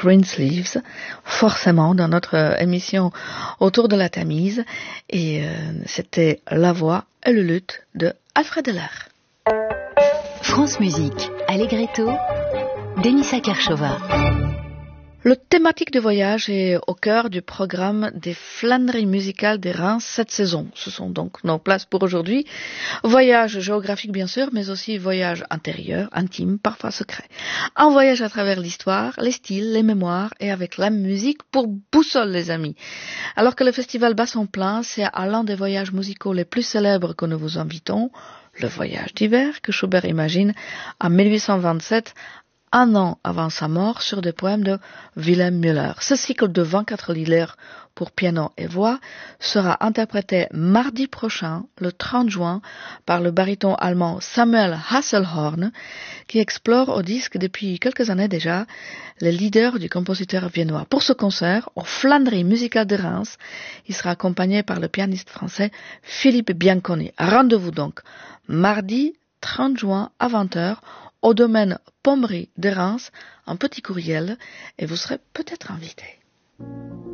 Greensleeves, forcément dans notre émission Autour de la Tamise, et c'était la voix et le luth de Alfred Deller. France Musique, Allegretto, Denisa Kershova. Le thématique de voyage est au cœur du programme des flâneries musicales des Reims cette saison. Ce sont donc nos places pour aujourd'hui. Voyage géographique bien sûr, mais aussi voyage intérieur, intime, parfois secret. Un voyage à travers l'histoire, les styles, les mémoires et avec la musique pour boussole les amis. Alors que le festival bat son plein, c'est à l'un des voyages musicaux les plus célèbres que nous vous invitons, le voyage d'hiver que Schubert imagine en 1827, un an avant sa mort, sur des poèmes de Wilhelm Müller. Ce cycle de 24 lieder pour piano et voix sera interprété mardi prochain, le 30 juin, par le baryton allemand Samuel Hasselhorn, qui explore au disque depuis quelques années déjà les leaders du compositeur viennois. Pour ce concert, aux Flâneries musicales de Reims, il sera accompagné par le pianiste français Philippe Bianconi. Rendez-vous donc mardi 30 juin à 20h au domaine Pommery de Reims, un petit courriel, et vous serez peut-être invité.